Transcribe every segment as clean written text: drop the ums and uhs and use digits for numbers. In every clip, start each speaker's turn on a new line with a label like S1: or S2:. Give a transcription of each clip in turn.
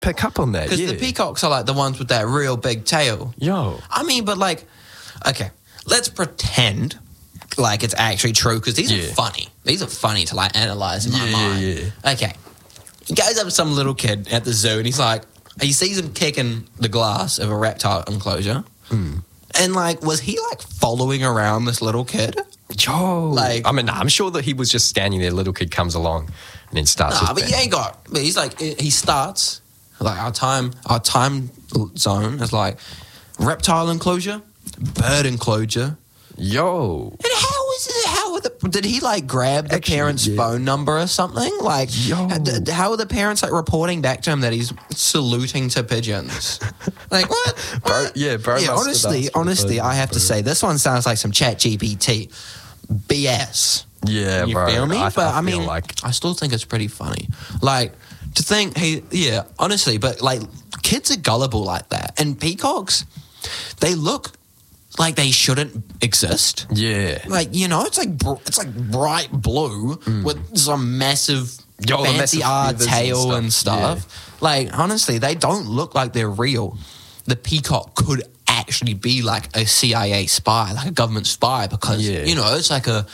S1: pick up on that.
S2: Because the peacocks are like the ones with that real big tail.
S1: Yo.
S2: I mean, but like, okay, let's pretend like it's actually true because these are funny. These are funny to like analyze in my mind.
S1: Yeah.
S2: Okay. He goes up to some little kid at the zoo and he's like, he sees him kicking the glass of a reptile enclosure. And like, was he like following around this little kid?
S1: Yo.
S2: Like,
S1: I mean, I'm sure that he was just standing there. Little kid comes along and then starts.
S2: Nah, but he ain't got. But he's like, he starts like our time zone is like reptile enclosure, bird enclosure.
S1: Yo.
S2: And did he like grab the parents' phone number or something? Like, how are the parents like reporting back to him that he's saluting to pigeons? Like, what?
S1: Bro, yeah, bro.
S2: Yeah, honestly, I have to say this one sounds like some ChatGPT BS.
S1: Yeah,
S2: You
S1: bro.
S2: feel me? I mean,
S1: like...
S2: I still think it's pretty funny. Like, to think, honestly, but like, kids are gullible like that. And peacocks, they look like they shouldn't exist.
S1: Yeah.
S2: Like, you know, it's like bright blue with some massive fancy tail and stuff.
S1: Yeah.
S2: Like, honestly, they don't look like they're real. The peacock could actually be like a CIA spy, like a government spy, because, you know, it's like a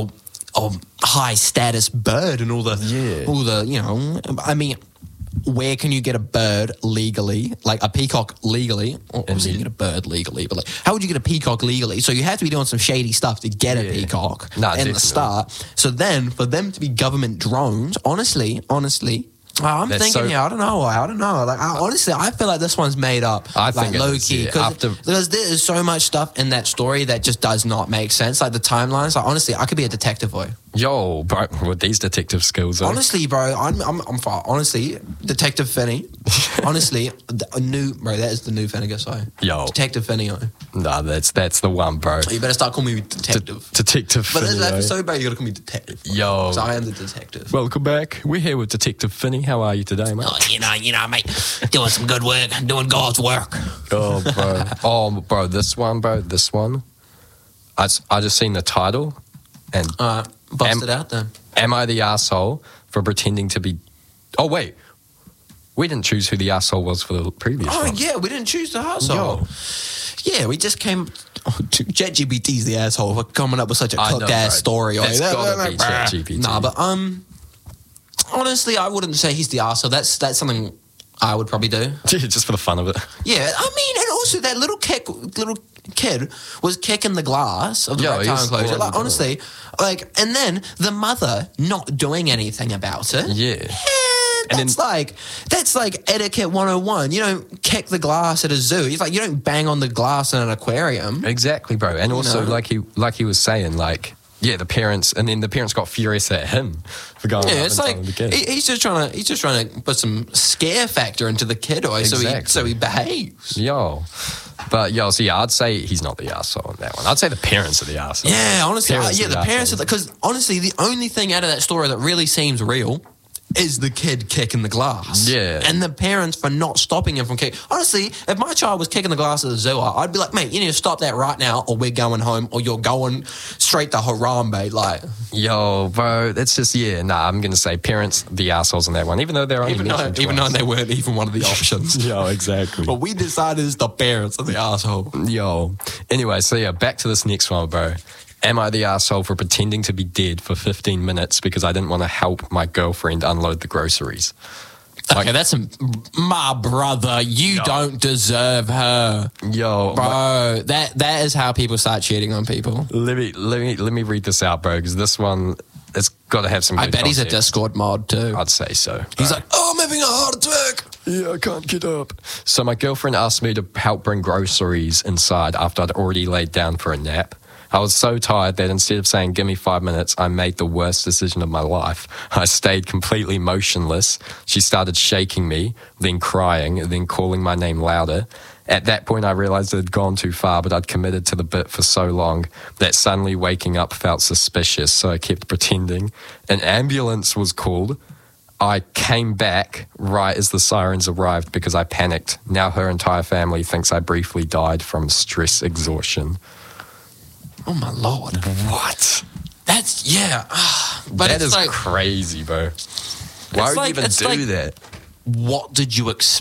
S2: high status bird and all the, you know, I mean, where can you get a bird legally, like a peacock legally? Or obviously you can get a bird legally, but like, how would you get a peacock legally? So you have to be doing some shady stuff to get a peacock in the start. So then for them to be government drones, honestly, I'm thinking here. I don't know. Like, honestly, I feel like this one's made up.
S1: I think
S2: low key because there is so much stuff in that story that just does not make sense. Like the timelines. Like honestly, I could be a detective boy.
S1: Yo, bro, with these detective skills.
S2: Honestly, bro, I'm far. Honestly, Detective Finney. Honestly, that is the new Finnegan. Sorry,
S1: yo,
S2: Detective Finney.
S1: Nah, that's the one, bro.
S2: You better start calling me detective.
S1: Detective
S2: Finney. But this episode, bro, you gotta call me detective.
S1: Yo,
S2: because I am the detective.
S1: Welcome back. We're here with Detective Finney. How are you today, mate?
S2: Oh, you know, mate, doing some good work, doing God's work.
S1: Oh, bro, this one. I just seen the title, and
S2: bust it out then.
S1: Am I the arsehole for pretending to be? Oh wait, we didn't choose who the arsehole was for the previous one.
S2: Oh yeah, we didn't choose the arsehole. Yeah, we just came. ChatGPT's the asshole for coming up with such a cooked ass story.
S1: That's gotta be ChatGPT.
S2: Nah, but honestly, I wouldn't say he's the arsehole. That's something I would probably do.
S1: Just for the fun of it.
S2: Yeah, I mean, and also that little kid was kicking the glass of the reptile enclosure. Like, honestly, like, and then the mother not doing anything about it.
S1: Yeah.
S2: That's like etiquette 101. You don't kick the glass at a zoo. It's like you don't bang on the glass in an aquarium.
S1: Exactly, bro. And also, like he was saying, like, yeah, the parents got furious at him for going. Yeah, it's like
S2: he's just trying to put some scare factor into the kid, so he behaves.
S1: So I'd say he's not the arsehole on that one. I'd say the parents are the arsehole.
S2: Yeah, honestly, the parents are because honestly, the only thing out of that story that really seems real is the kid kicking the glass.
S1: Yeah.
S2: And the parents for not stopping him from kicking. Honestly, if my child was kicking the glass at the zoo, I'd be like, mate, you need to stop that right now or we're going home or you're going straight to Harambe. Like,
S1: yo, bro, that's just, I'm going to say parents, the assholes on that one, even though they're only mentioned
S2: even though they weren't even one of the options.
S1: Yo, exactly.
S2: But we decided it's the parents of the asshole.
S1: Yo. Anyway, so back to this next one, bro. Am I the arsehole for pretending to be dead for 15 minutes because I didn't want to help my girlfriend unload the groceries?
S2: Okay, that's my brother. You don't deserve her.
S1: Yo.
S2: Bro, that is how people start cheating on people.
S1: Let me read this out, bro, because this one, it's got to have some good
S2: I bet
S1: context.
S2: he's a Discord mod too.
S1: I'd say so. Bro.
S2: He's like, I'm having a heart attack.
S1: Yeah, I can't get up. So my girlfriend asked me to help bring groceries inside after I'd already laid down for a nap. I was so tired that instead of saying, give me 5 minutes, I made the worst decision of my life. I stayed completely motionless. She started shaking me, then crying, then calling my name louder. At that point, I realized it had gone too far, but I'd committed to the bit for so long that suddenly waking up felt suspicious, so I kept pretending. An ambulance was called. I came back right as the sirens arrived because I panicked. Now her entire family thinks I briefly died from stress exhaustion.
S2: Oh, my Lord.
S1: What?
S2: That's, but
S1: that is like, crazy, bro. Why would you even do that?
S2: what did you expect?